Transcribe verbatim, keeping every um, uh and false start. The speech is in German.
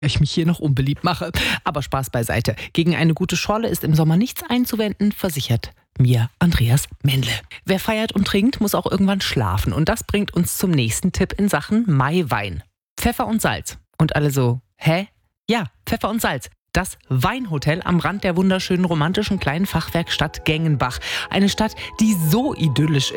Ich mich hier noch unbeliebt mache. Aber Spaß beiseite. Gegen eine gute Schorle ist im Sommer nichts einzuwenden, versichert mir Andreas Mendle. Wer feiert und trinkt, muss auch irgendwann schlafen. Und das bringt uns zum nächsten Tipp in Sachen Maiwein. Pfeffer und Salz. Und alle so, hä? Ja, Pfeffer und Salz. Das Weinhotel am Rand der wunderschönen romantischen kleinen Fachwerkstadt Gengenbach. Eine Stadt, die so idyllisch